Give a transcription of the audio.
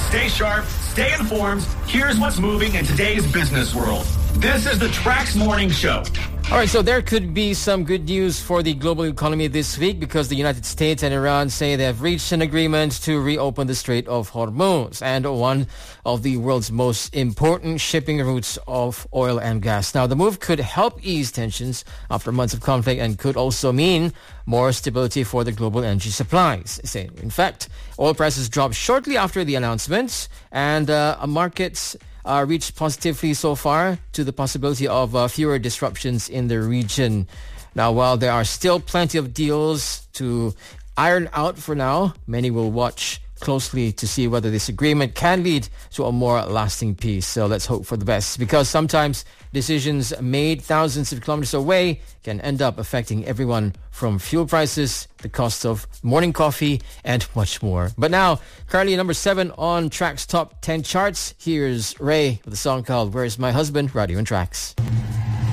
Stay sharp, stay informed. Here's what's moving in today's business world. This is the Trax Morning Show. All right, so there could be some good news for the global economy this week because the United States and Iran say they have reached an agreement to reopen the Strait of Hormuz and one of the world's most important shipping routes of oil and gas. Now, the move could help ease tensions after months of conflict and could also mean more stability for the global energy supplies. In fact, oil prices dropped shortly after the announcement and markets reached positively so far to the possibility of fewer disruptions in the region. Now, while there are still plenty of deals to iron out for now, many will watch closely to see whether this agreement can lead to a more lasting peace. So let's hope for the best, because sometimes decisions made thousands of kilometers away can end up affecting everyone, from fuel prices, the cost of morning coffee, and much more. But now, currently number 7 on Trax Top 10 charts. Here's Ray with a song called Where's My Husband? Radio and Trax.